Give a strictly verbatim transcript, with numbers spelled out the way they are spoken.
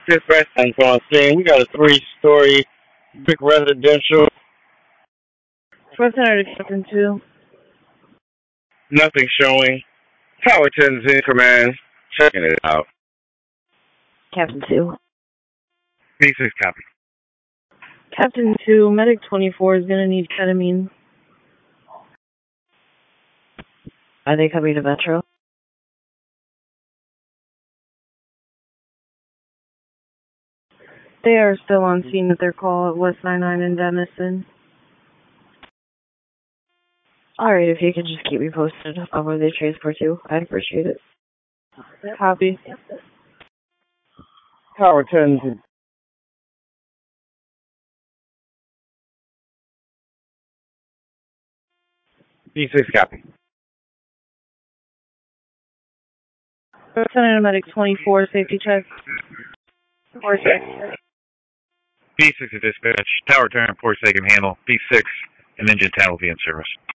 Dispatch on scene. We got a three-story brick residential. First Center to Captain two. Nothing showing. Tower ten is in command. Checking it out. Captain two. B six copy. Captain two, Medic twenty-four is going to need ketamine. Are they coming to Metro? They are still on scene at their call at West ninety-nine and Denison. Alright, if you can just keep me posted on where they transport to, I'd appreciate it. Copy. Tower ten is B six copy. Lieutenant Medic twenty-four, safety check. four six. B six to dispatch. Tower ten, report they can handle. B six, an engine tower will be in service.